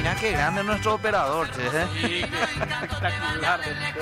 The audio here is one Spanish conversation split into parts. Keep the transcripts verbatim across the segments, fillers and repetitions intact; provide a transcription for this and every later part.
Mira qué grande nuestro operador, che. ¿eh? Sí, qué espectacular.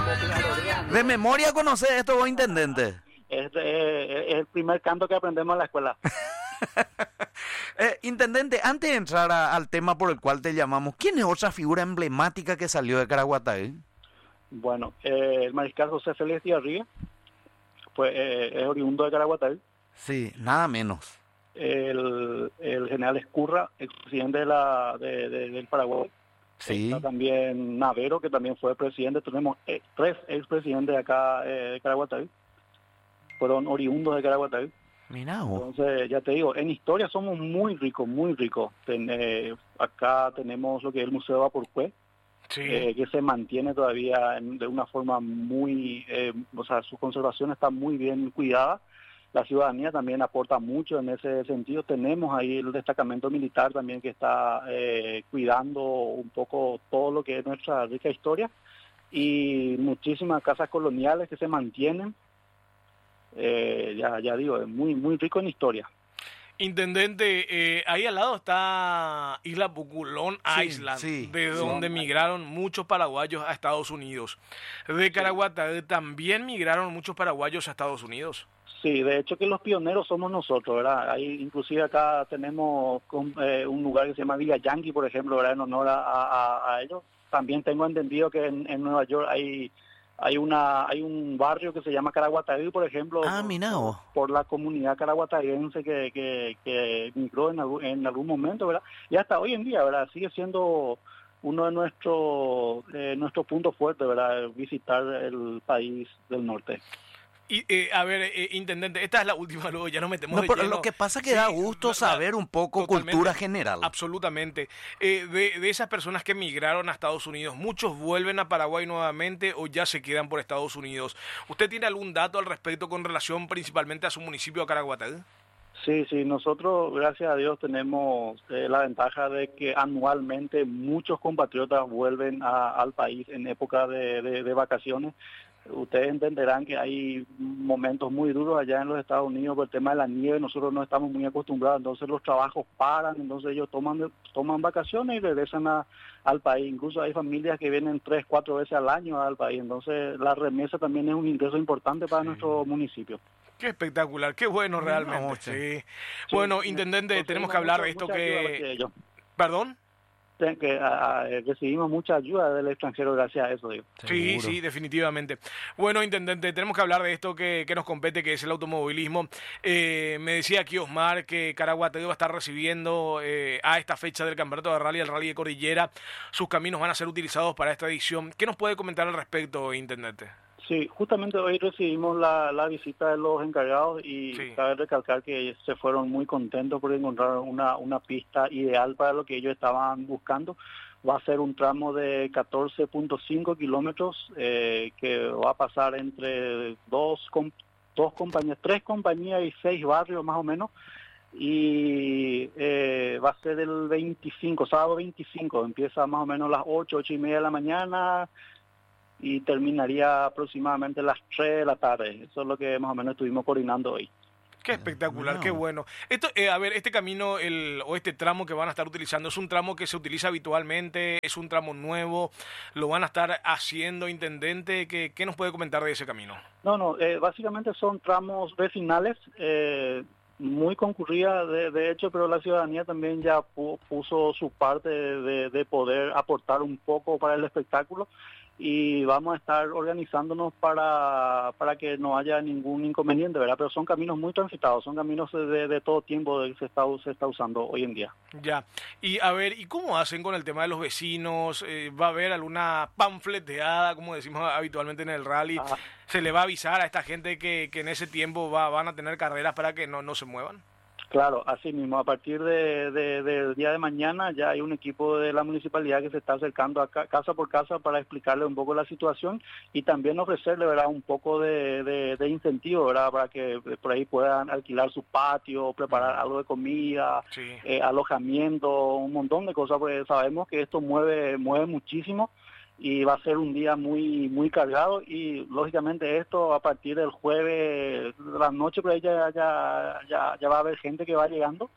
De memoria conoces esto vos, intendente. Es, eh, es el primer canto que aprendemos en la escuela. eh, intendente, antes de entrar a, al tema por el cual te llamamos, ¿quién es otra figura emblemática que salió de Caraguatay? Bueno, eh, el mariscal José Félix Díaz pues, eh, es oriundo de Caraguatay. Sí, nada menos. El, el general Escurra, expresidente de la, de, de, del Paraguay. Sí. Está también Navero, que también fue presidente. Tenemos eh, tres expresidentes de acá eh, de Caraguatay. Fueron oriundos de Caraguatay. Mira vos. Entonces, ya te digo, en historia somos muy ricos, muy ricos. Ten, eh, acá tenemos lo que es el Museo de Vaporcué, Sí. eh, que se mantiene todavía en, de una forma muy, eh, o sea, su conservación está muy bien cuidada. La ciudadanía también aporta mucho en ese sentido. Tenemos ahí el destacamento militar también que está eh, cuidando un poco todo lo que es nuestra rica historia, y muchísimas casas coloniales que se mantienen. Eh, ya, ya digo, es muy, muy rico en historia. Intendente, eh, ahí al lado está Isla Puculón Sí, Island, sí, de sí. donde migraron muchos paraguayos a Estados Unidos. De Caraguatay también migraron muchos paraguayos a Estados Unidos. Sí, de hecho que los pioneros somos nosotros, ¿verdad? Ahí inclusive acá tenemos un, eh, un lugar que se llama Villa Yankee, por ejemplo, ¿verdad? En honor a, a, a ellos. También tengo entendido que en, en Nueva York hay hay una hay un barrio que se llama Caraguatay, por ejemplo, Ah, mira vos. por, por la comunidad caraguatayense que, que, que migró en algún, en algún momento, ¿verdad? Y hasta hoy en día, ¿verdad? Sigue siendo uno de nuestros eh, nuestros puntos fuertes, ¿verdad? Visitar el país del norte. Y, eh, a ver, eh, intendente, esta es la última, luego ya nos metemos No, de pero lleno. lo que pasa es que Sí, da gusto la- la- saber un poco totalmente, cultura general. Absolutamente. Eh, de, de esas personas que migraron a Estados Unidos, ¿muchos vuelven a Paraguay nuevamente o ya se quedan por Estados Unidos? ¿Usted tiene algún dato al respecto con relación principalmente a su municipio, a Caraguatay? Sí, sí, nosotros, gracias a Dios, tenemos eh, la ventaja de que anualmente muchos compatriotas vuelven a- al país en época de, de- de vacaciones. Ustedes entenderán que hay momentos muy duros allá en los Estados Unidos por el tema de la nieve. Nosotros no estamos muy acostumbrados, entonces los trabajos paran, entonces ellos toman toman vacaciones y regresan a, al país. Incluso hay familias que vienen tres, cuatro veces al año al país, entonces la remesa también es un ingreso importante para Sí. nuestro municipio. Qué espectacular, qué bueno realmente. No, sí. Sí, Bueno, sí, intendente, conseguimos tenemos que hablar mucha- de esto mucha ayuda que... de ellos. ¿Perdón? Que a- a- recibimos mucha ayuda del extranjero gracias a eso, digo. Sí, Seguro. sí, definitivamente. Bueno, intendente, tenemos que hablar de esto que, que nos compete, que es el automovilismo. Eh, me decía aquí Osmar que Caraguatay va a estar recibiendo eh, a esta fecha del campeonato de rally, el rally de Cordillera. Sus caminos van a ser utilizados para esta edición. ¿Qué nos puede comentar al respecto, intendente? Sí, justamente hoy recibimos la, la visita de los encargados y Sí. cabe recalcar que se fueron muy contentos por encontrar una, una pista ideal para lo que ellos estaban buscando. Va a ser un tramo de catorce punto cinco kilómetros eh, que va a pasar entre dos, com- dos compañías, tres compañías y seis barrios más o menos. Y eh, va a ser el veinticinco, sábado veinticinco, empieza más o menos a las ocho, ocho y media de la mañana y terminaría aproximadamente a las tres de la tarde. Eso es lo que más o menos estuvimos coordinando hoy. Qué espectacular, No. qué bueno. Esto, eh, a ver, este camino el, o este tramo que van a estar utilizando, ¿es un tramo que se utiliza habitualmente? ¿Es un tramo nuevo? ¿Lo van a estar haciendo, intendente? ¿Qué, qué nos puede comentar de ese camino? No, no, eh, básicamente son tramos vecinales, eh, muy concurrida de, de hecho, pero la ciudadanía también ya pu- puso su parte de, de poder aportar un poco para el espectáculo y vamos a estar organizándonos para, para que no haya ningún inconveniente, ¿verdad? Pero son caminos muy transitados, son caminos de, de todo tiempo que se está, se está usando hoy en día. Ya. Y a ver, ¿y cómo hacen con el tema de los vecinos? Eh, ¿Va a haber alguna panfleteada, como decimos habitualmente en el rally? Ah. ¿Se le va a avisar a esta gente que, que en ese tiempo va, van a tener carreras para que no, no se muevan? Claro, así mismo, a partir de, de- del día de mañana ya hay un equipo de la municipalidad que se está acercando a ca- casa por casa para explicarle un poco la situación y también ofrecerle, ¿verdad?, un poco de, de, de incentivo, ¿verdad?, para que eh, por ahí puedan alquilar su patio, preparar algo de comida, Sí. eh, alojamiento, un montón de cosas, porque sabemos que esto mueve, mueve muchísimo y va a ser un día muy muy cargado y lógicamente esto a partir del jueves de la noche por ahí ya, ya, ya, ya va a haber gente que va llegando,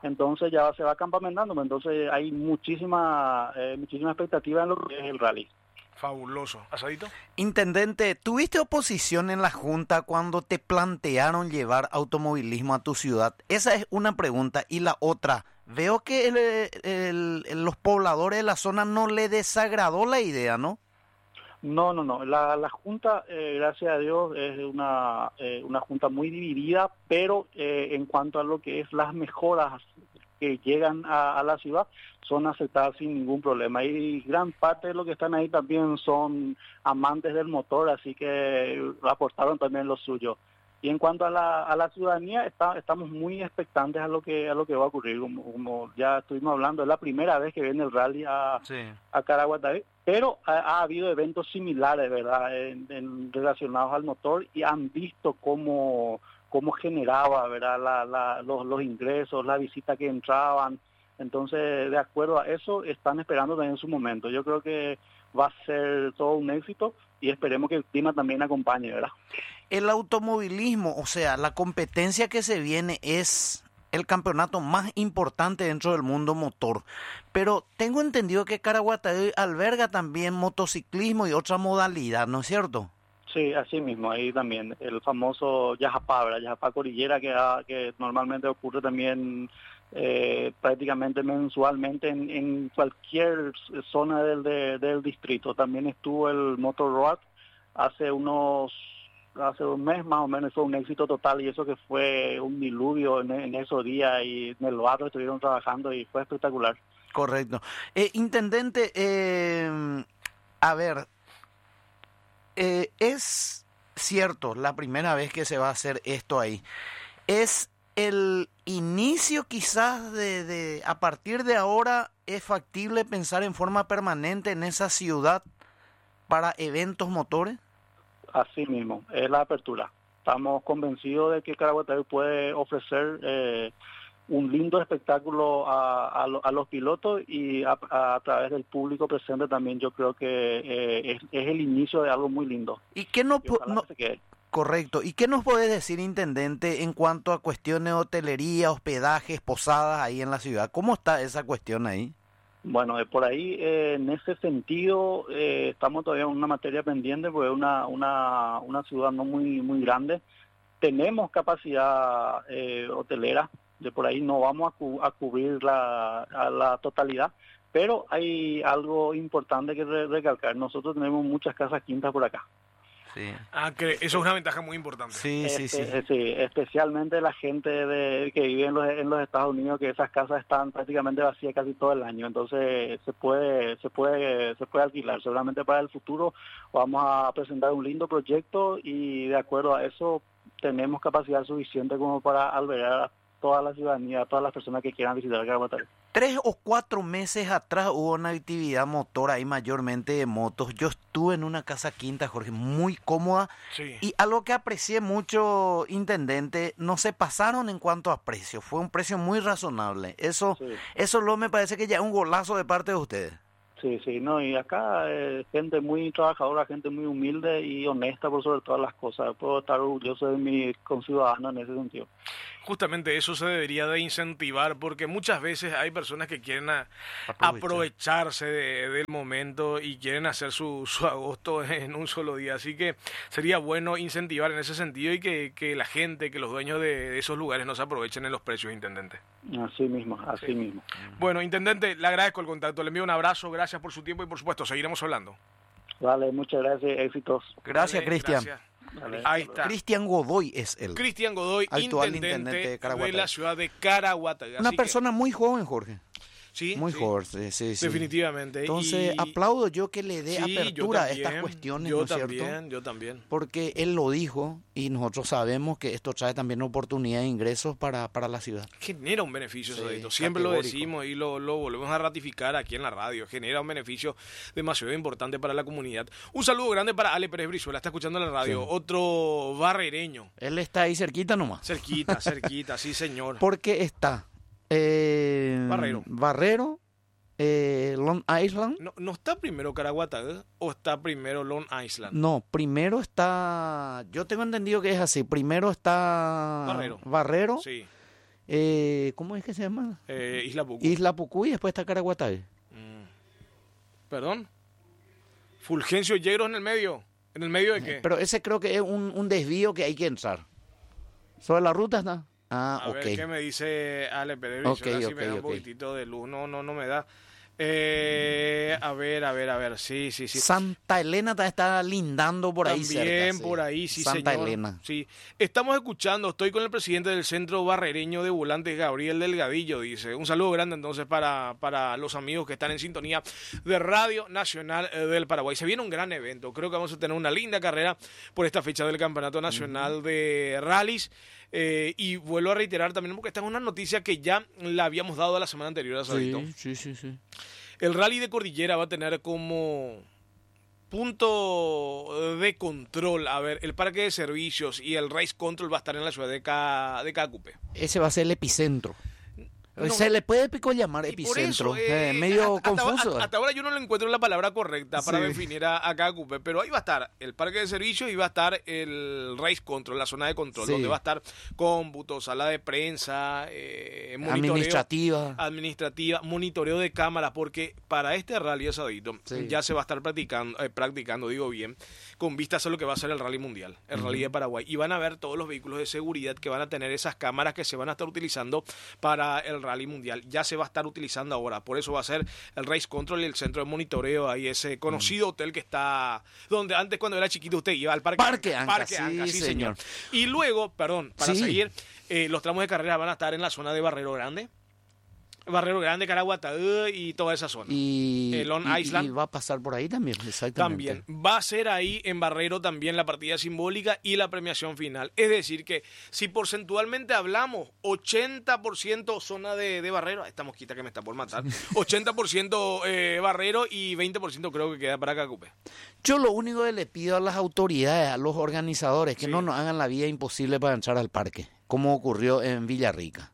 entonces ya se va campamentando, entonces hay muchísima, eh, muchísima expectativa en lo que es el rally. Fabuloso. ¿Asadito? Intendente, ¿tuviste oposición en la Junta cuando te plantearon llevar automovilismo a tu ciudad? Esa es una pregunta. Y la otra, veo que el, el, el, los pobladores de la zona no le desagradó la idea, ¿no? No, no, no. La, la Junta, eh, gracias a Dios, es una, eh, una Junta muy dividida, pero eh, en cuanto a lo que es las mejoras que llegan a, a la ciudad, son aceptadas sin ningún problema. Y gran parte de los que están ahí también son amantes del motor, así que aportaron también lo suyo. Y en cuanto a la, a la ciudadanía, está, estamos muy expectantes a lo que a lo que va a ocurrir. Como, como ya estuvimos hablando, es la primera vez que viene el rally a, sí. a Caraguatay, pero ha, ha habido eventos similares, ¿verdad?, en, en, relacionados al motor, y han visto cómo, cómo generaba, ¿verdad?, la, la, los, los ingresos, las visitas que entraban. Entonces, de acuerdo a eso, están esperando también su momento. Yo creo que va a ser todo un éxito y esperemos que el clima también acompañe, ¿verdad? El automovilismo, o sea, la competencia que se viene es el campeonato más importante dentro del mundo motor. Pero tengo entendido que Caraguatay alberga también motociclismo y otra modalidad, ¿no es cierto? Sí, así mismo, ahí también. El famoso Yajapá, ¿verdad? Yajapá Cordillera, que, ha, que normalmente ocurre también eh, prácticamente mensualmente en, en cualquier zona del, de, del distrito. También estuvo el Motor Road hace unos... hace un mes más o menos, fue un éxito total, y eso que fue un diluvio en, en esos días, y en el barrio estuvieron trabajando y fue espectacular. Correcto. Eh, Intendente, eh, a ver, eh, es cierto, la primera vez que se va a hacer esto ahí, es el inicio quizás de, de, a partir de ahora, ¿es factible pensar en forma permanente en esa ciudad para eventos motores? Así mismo, es la apertura. Estamos convencidos de que Caraguatay puede ofrecer eh, un lindo espectáculo a, a, lo, a los pilotos, y a, a través del público presente también. Yo creo que eh, es, es el inicio de algo muy lindo. ¿Y qué no, no correcto? ¿Y qué nos puede decir, Intendente, en cuanto a cuestiones de hotelería, hospedajes, posadas ahí en la ciudad? ¿Cómo está esa cuestión ahí? Bueno, eh, por ahí, eh, en ese sentido, eh, estamos todavía en una materia pendiente, porque es una, una, una ciudad no muy muy grande. Tenemos capacidad eh, hotelera, de por ahí no vamos a, cu a cubrir la, a la totalidad, pero hay algo importante que re recalcar. Nosotros tenemos muchas casas quintas por acá. Sí. Ah, que eso es una ventaja muy importante. Sí, este, sí, sí. sí. Especialmente la gente de, que vive en los, en los Estados Unidos, que esas casas están prácticamente vacías casi todo el año. Entonces se puede, se puede, se puede alquilar. Seguramente para el futuro vamos a presentar un lindo proyecto, y de acuerdo a eso tenemos capacidad suficiente como para albergar a toda la ciudadanía, a todas las personas que quieran visitar Caraguatay. Tres o cuatro meses atrás hubo una actividad motora ahí, mayormente de motos. Yo estuve en una casa quinta, Jorge, muy cómoda. Sí. Y algo que aprecié mucho, Intendente, no se pasaron en cuanto a precio. Fue un precio muy razonable. Eso, sí. Eso lo me parece que ya es un golazo de parte de ustedes. Sí, sí, no, y acá eh, gente muy trabajadora, gente muy humilde y honesta por sobre todas las cosas. Puedo estar orgulloso de mis conciudadanos en ese sentido. Justamente eso se debería de incentivar, porque muchas veces hay personas que quieren a, aprovecharse de, del momento y quieren hacer su, su agosto en un solo día. Así que sería bueno incentivar en ese sentido, y que, que la gente, que los dueños de, de esos lugares no se aprovechen en los precios, Intendente. Así mismo, así sí. mismo. Bueno, Intendente, le agradezco el contacto, le envío un abrazo, gracias por su tiempo, y por supuesto seguiremos hablando. Vale, muchas gracias, éxitos. Gracias, Cristian. Vale. Ahí está. Cristian Godoy es él. Cristian Godoy, actual intendente, intendente de Caraguatay, de la ciudad de Caraguatay. Una Así persona que... muy joven, Jorge. Sí, muy sí. joven, sí, sí, sí. Definitivamente. Entonces, y... aplaudo yo que le dé sí, apertura también, a estas cuestiones, yo ¿no es también, cierto? Yo también, Porque él lo dijo, y nosotros sabemos que esto trae también oportunidad de ingresos para, para la ciudad. Genera un beneficio, sí, eso siempre categórico. Lo decimos y lo, lo volvemos a ratificar aquí en la radio. Genera un beneficio demasiado importante para la comunidad. Un saludo grande para Ale Pérez Brizuela, está escuchando en la radio. Sí. Otro barrereño. Él está ahí cerquita nomás. Cerquita, cerquita, sí señor. Porque está eh, Barrero. Barrero. Eh, Long Island. No, ¿No está primero Caraguatay o está primero Long Island? No, primero está... Yo tengo entendido que es así. Primero está... Barrero. Barrero. Sí. Eh, ¿Cómo es que se llama? Eh, Isla Pucú. Isla Pucú y después está Caraguatay. Mm. ¿Perdón? Fulgencio Yegros en el medio. ¿En el medio de qué? Pero ese creo que es un, un desvío que hay que entrar. ¿Sobre la ruta está? Ah, A ok. ver qué me dice Ale Pérez. Ok, Así ok, me da un ok. poquitito de luz. No, no, no me da. Eh, a ver, a ver, a ver. Sí, sí, sí. Santa Elena ta- está lindando por ahí También cerca. sí. por ahí, sí, Santa señor. Elena. Sí. Estamos escuchando, estoy con el presidente del Centro Barrereño de Volantes, Gabriel Delgadillo, dice. Un saludo grande entonces para, para los amigos que están en sintonía de Radio Nacional eh, del Paraguay. Se viene un gran evento, creo que vamos a tener una linda carrera por esta fecha del Campeonato Nacional uh-huh. de Rallys. Eh, y vuelvo a reiterar también, porque esta es una noticia que ya la habíamos dado la semana anterior, Asadito. Sí, sí, sí, sí. El Rally de Cordillera va a tener como punto de control, a ver, el parque de servicios y el race control va a estar en la ciudad de, Ca, de Cacupe. Ese va a ser el epicentro. No, se le puede pico llamar epicentro, eso, eh, eh, medio hasta, confuso. Hasta, hasta ahora yo no le encuentro la palabra correcta para sí. definir a, a Cacupe, pero ahí va a estar el parque de servicios y va a estar el race control, la zona de control, sí. donde va a estar cómputo, sala de prensa, eh, monitoreo, administrativa, administrativa, monitoreo de cámaras, porque para este rally asadito sí. ya se va a estar practicando, eh, practicando, digo bien, con vistas a lo que va a ser el rally mundial, el uh-huh. rally de Paraguay, y van a ver todos los vehículos de seguridad que van a tener esas cámaras que se van a estar utilizando para el rally mundial. Ya se va a estar utilizando ahora, por eso va a ser el race control y el centro de monitoreo, ahí ese conocido uh-huh. hotel que está donde antes cuando era chiquito usted iba al parque Parque Anca, parque sí, Anca, sí señor. señor. Y luego, perdón, para sí. seguir, eh, los tramos de carrera van a estar en la zona de Barrero Grande. Barrero Grande, Caraguatá y toda esa zona. Y, eh, Long y, Island. y va a pasar por ahí también, exactamente. También. Va a ser ahí en Barrero también la partida simbólica y la premiación final. Es decir que si porcentualmente hablamos, ochenta por ciento zona de, de Barrero, esta mosquita que me está por matar, ochenta por ciento eh, Barrero y veinte por ciento creo que queda para Cacupe. Yo lo único que le pido a las autoridades, a los organizadores, que sí. no nos hagan la vida imposible para entrar al parque, como ocurrió en Villarrica.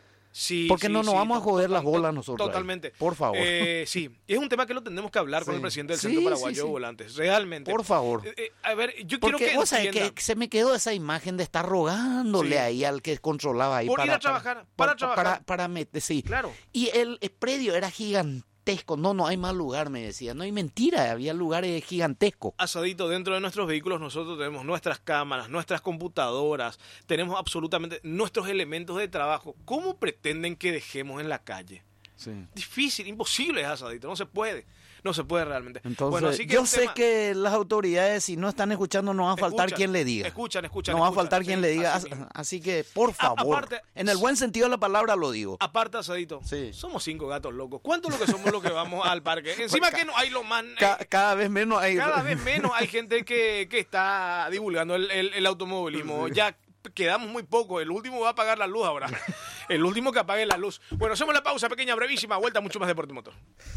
Sí, porque sí, no nos sí, vamos a joder total, las bolas nosotros. Totalmente. Ahí. Por favor. Eh, sí, es un tema que lo tendremos que hablar sí. con el presidente del Centro sí, Paraguayo sí, sí. de Volantes. Realmente. Por favor. Eh, eh, a ver, yo porque quiero que vos sabés que se me quedó esa imagen de estar rogándole sí. ahí al que controlaba ahí. Por para, ir a trabajar, para, para, para trabajar. Para, para meter, sí. Claro. Y el, el predio era gigantesco. No, no hay más lugar, me decía. No hay mentira, había lugares gigantescos. Asadito, dentro de nuestros vehículos nosotros tenemos nuestras cámaras, nuestras computadoras, tenemos absolutamente nuestros elementos de trabajo. ¿Cómo pretenden que dejemos en la calle? Sí. Difícil, imposible es Asadito, no se puede. No se puede realmente. Entonces, bueno, así que yo sé tema... que las autoridades, si no están escuchando, no va a faltar escuchan, quien le diga. Escuchan, escuchan. No va a escuchan, faltar quien sí, le diga. Así, así, así que, por favor, aparte, en el buen sentido de la palabra lo digo. Aparte, Asadito, sí. somos cinco gatos locos. ¿Cuántos lo que somos los que vamos al parque? Encima ca- que no hay lo más... Ca- cada vez menos hay... Cada vez menos hay gente que, que está divulgando el, el, el automovilismo. Sí. Ya quedamos muy poco. El último va a apagar la luz ahora. El último que apague la luz. Bueno, hacemos la pausa pequeña, brevísima. Vuelta, mucho más Deporte Motor.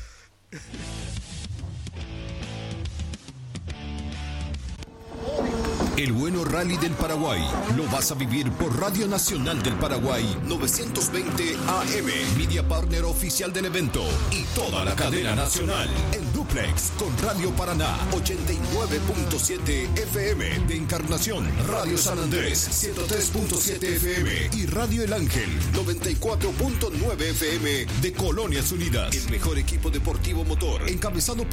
El bueno rally del Paraguay lo vas a vivir por Radio Nacional del Paraguay novecientos veinte A M, media partner oficial del evento y toda la cadena nacional en duplex con Radio Paraná ochenta y nueve punto siete F M de Encarnación, Radio San Andrés ciento tres punto siete F M y Radio El Ángel noventa y cuatro punto nueve F M de Colonias Unidas. El mejor equipo deportivo motor encabezado por